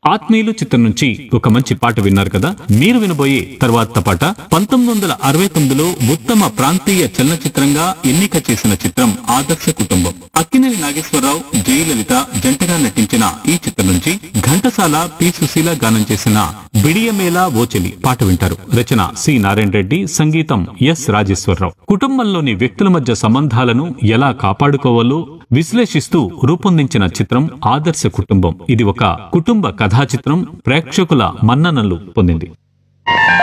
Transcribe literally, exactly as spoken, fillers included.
ఆత్మీయులు చిత్రం నుంచి ఒక మంచి పాట విన్నారు కదా. మీరు వినబోయే తర్వాత పాట పంతొమ్మిది వందల అరవై తొమ్మిదిలో ఉత్తమ ప్రాంతీయ చలనచిత్రంగా ఎన్నిక చేసిన చిత్రం ఆదర్శ కుటుంబం. అక్కినేని నాగేశ్వరరావు, జయలలిత జంటగా నటించిన ఈ చిత్రం నుంచి ఘంటసాల, పి సుశీల గానం చేసిన బిడియమేలా ఓచెలి పాట వింటారు. రచన సి నారాయణ రెడ్డి, సంగీతం ఎస్ రాజేశ్వరరావు. కుటుంబంలోని వ్యక్తుల మధ్య సంబంధాలను ఎలా కాపాడుకోవాలో విశ్లేషిస్తూ రూపొందించిన చిత్రం ఆదర్శ కుటుంబం. ఇది ఒక కుటుంబ కథా చిత్రం, ప్రేక్షకుల మన్ననలు పొందింది.